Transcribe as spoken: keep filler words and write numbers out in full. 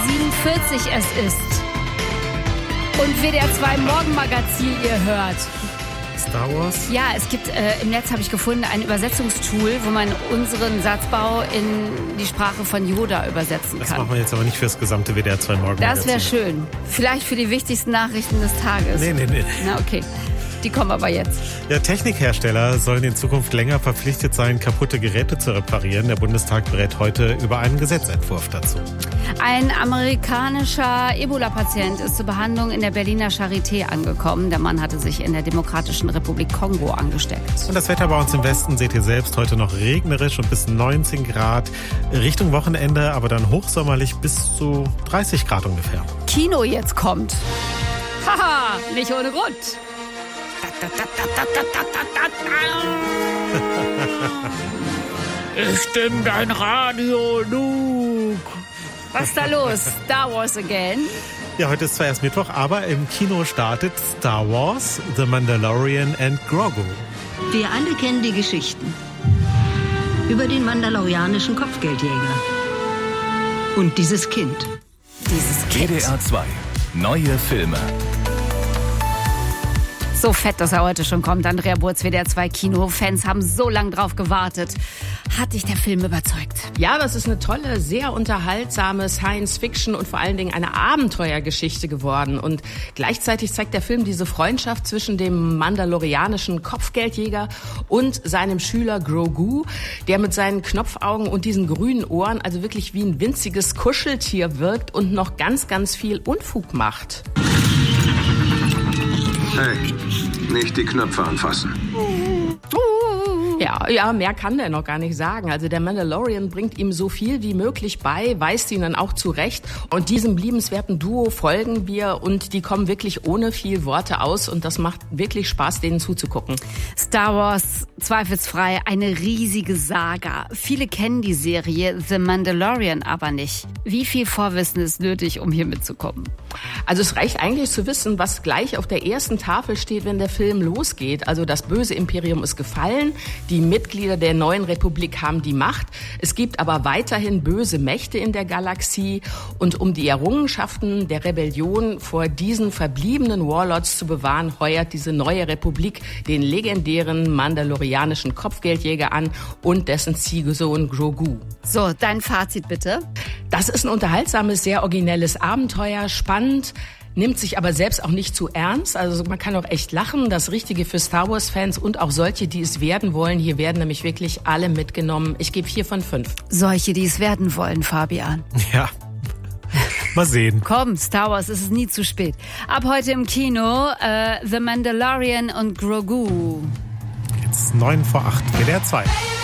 siebenundvierzig es ist. Und W D R zwei Morgenmagazin ihr hört. Star Wars? Ja, es gibt, äh, im Netz habe ich gefunden, ein Übersetzungstool, wo man unseren Satzbau in die Sprache von Yoda übersetzen Das kann. machen wir jetzt aber nicht fürs gesamte W D R zwei Morgenmagazin. Das wäre schön. Vielleicht für die wichtigsten Nachrichten des Tages. Nee, nee, nee. Na, okay. Die kommen aber jetzt. Ja, Technikhersteller sollen in Zukunft länger verpflichtet sein, kaputte Geräte zu reparieren. Der Bundestag berät heute über einen Gesetzentwurf dazu. Ein amerikanischer Ebola-Patient ist zur Behandlung in der Berliner Charité angekommen. Der Mann hatte sich in der Demokratischen Republik Kongo angesteckt. Und das Wetter bei uns im Westen seht ihr selbst. Heute noch regnerisch und bis neunzehn Grad. Richtung Wochenende, aber dann hochsommerlich bis zu dreißig Grad ungefähr. Kino jetzt kommt. Haha, nicht ohne Grund. Ich stimme dein Radio, Luke. Was ist da los? Star Wars again? Ja, heute ist zwar erst Mittwoch, aber im Kino startet Star Wars, The Mandalorian and Grogu. Wir alle kennen die Geschichten über den mandalorianischen Kopfgeldjäger und dieses Kind. Dieses Kind. W D R zwei. Neue Filme. So fett, dass er heute schon kommt. Andrea Burz, W D R zwei Kino-Fans haben so lange drauf gewartet. Hat dich der Film überzeugt? Ja, das ist eine tolle, sehr unterhaltsame Science-Fiction und vor allen Dingen eine Abenteuergeschichte geworden. Und gleichzeitig zeigt der Film diese Freundschaft zwischen dem mandalorianischen Kopfgeldjäger und seinem Schüler Grogu, der mit seinen Knopfaugen und diesen grünen Ohren also wirklich wie ein winziges Kuscheltier wirkt und noch ganz, ganz viel Unfug macht. Hey, nicht die Knöpfe anfassen. Ja, ja, mehr kann der noch gar nicht sagen. Also der Mandalorian bringt ihm so viel wie möglich bei, weist ihn dann auch zurecht. Und diesem liebenswerten Duo folgen wir und die kommen wirklich ohne viel Worte aus und das macht wirklich Spaß, denen zuzugucken. Star Wars, zweifelsfrei eine riesige Saga. Viele kennen die Serie The Mandalorian aber nicht. Wie viel Vorwissen ist nötig, um hier mitzukommen? Also es reicht eigentlich zu wissen, was gleich auf der ersten Tafel steht, wenn der Film losgeht. Also das böse Imperium ist gefallen, die Mitglieder der neuen Republik haben die Macht. Es gibt aber weiterhin böse Mächte in der Galaxie. Und um die Errungenschaften der Rebellion vor diesen verbliebenen Warlords zu bewahren, heuert diese neue Republik den legendären mandalorianischen Kopfgeldjäger an und dessen Ziehsohn Grogu. So, dein Fazit bitte. Das ist ein unterhaltsames, sehr originelles Abenteuer, spannend, nimmt sich aber selbst auch nicht zu ernst. Also man kann auch echt lachen. Das Richtige für Star Wars-Fans und auch solche, die es werden wollen. Hier werden nämlich wirklich alle mitgenommen. Ich gebe vier von fünf. Solche, die es werden wollen, Fabian. Ja, mal sehen. Komm, Star Wars, es ist nie zu spät. Ab heute im Kino äh, The Mandalorian und Grogu. Jetzt neun vor acht, W D R zwei.